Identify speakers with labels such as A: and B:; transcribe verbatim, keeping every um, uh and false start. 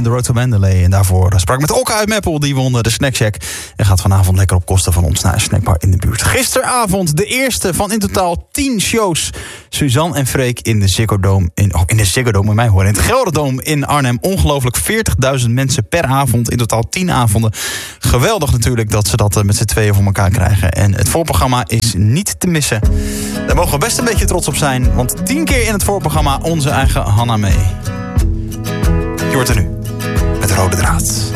A: The Road to Mandalay. En daarvoor sprak ik met Okke uit Meppel. Die won de Snack Shack. En gaat vanavond lekker op kosten van ons naar een snackbar in de buurt. Gisteravond de eerste van in totaal tien shows. Suzanne en Freek in de Ziggo Dome. In, oh, in de Ziggo Dome, in mij horen. In het Gelderdoom in Arnhem. Ongelooflijk veertigduizend mensen per avond. In totaal tien avonden. Geweldig natuurlijk dat ze dat met z'n tweeën voor elkaar krijgen. En het voorprogramma is niet te missen. Daar mogen we best een beetje trots op zijn. Want tien keer in het voorprogramma onze eigen Hanna mee. Je hoort er nu met Rode Draad.